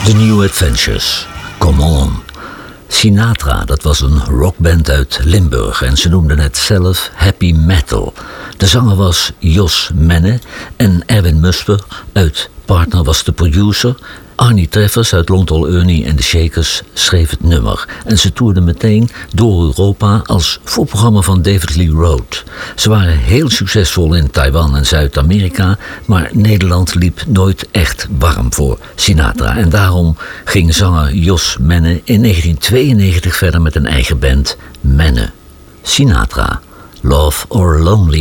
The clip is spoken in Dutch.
The New Adventures, Come On. Sinatra, dat was een rockband uit Limburg en ze noemden het zelf happy metal. De zanger was Jos Menne en Erwin Musper uit Partner was de producer. Arnie Treffers uit Lontol Ernie en de Shakers schreef het nummer. En ze toerden meteen door Europa als voorprogramma van David Lee Roth. Ze waren heel succesvol in Taiwan en Zuid-Amerika, maar Nederland liep nooit echt warm voor Sinatra. En daarom ging zanger Jos Menne in 1992 verder met een eigen band, Menne. Sinatra, Love or Lonely.